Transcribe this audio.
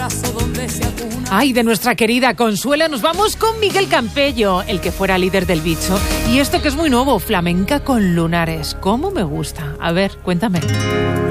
Ay, de nuestra querida Consuelo nos vamos con Miguel Campello, el que fuera líder del Bicho. Y esto que es muy nuevo, flamenca con lunares. ¿Cómo me gusta? A ver, cuéntame.